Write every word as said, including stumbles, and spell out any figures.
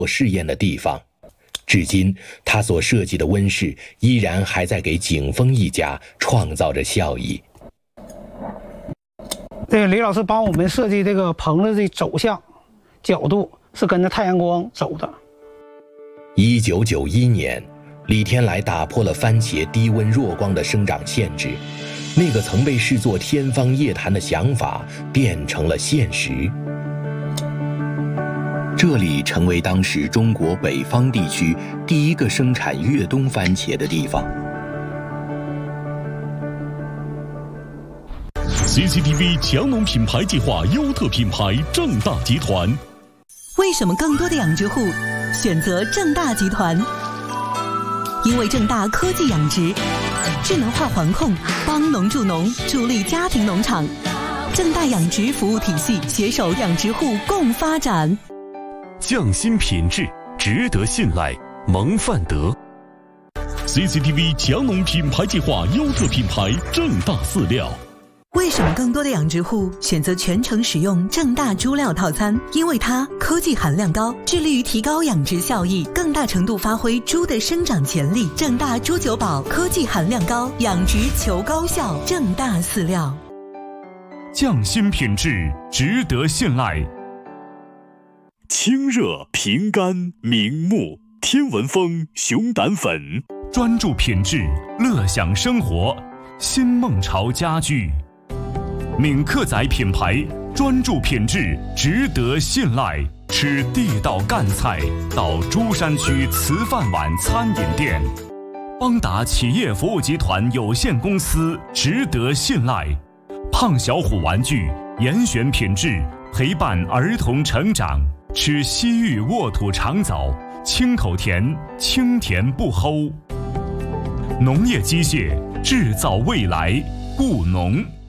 试验的地方。至今，他所设计的温室依然还在给景丰一家创造着效益。 这个李老师帮我们设计这个棚子的走向、角度是跟着太阳光走的。 一九九一年，李天来打破了番茄低温弱光的生长限制，那个曾被视作天方夜谭的想法变成了现实。这里成为当时中国北方地区第一个生产越冬番茄的地方。 C C T V 强农品牌计划优特品牌正大集团。 为什么更多的养殖户选择正大集团？因为正大科技养殖，智能化环控，帮农助农，助力家庭农场。正大养殖服务体系携手养殖户共发展。 匠心品质，值得信赖，蒙范德。C C T V 强农品牌计划优特品牌正大饲料。 为什么更多的养殖户选择全程使用正大猪料套餐？因为它科技含量高，致力于提高养殖效益，更大程度发挥猪的生长潜力。正大猪九宝科技含量高，养殖求高效。正大饲料， 匠心品质，值得信赖。清热平肝明目，天文风熊胆粉，专注品质，乐享生活。新梦潮家居。闽客仔品牌，专注品质，值得信赖。吃地道赣菜，到珠山区瓷饭碗餐饮店。邦达企业服务集团有限公司，值得信赖。胖小虎玩具，严选品质，陪伴儿童成长。吃西域沃土长枣，清口甜，清甜不齁。农业机械，制造未来，务农。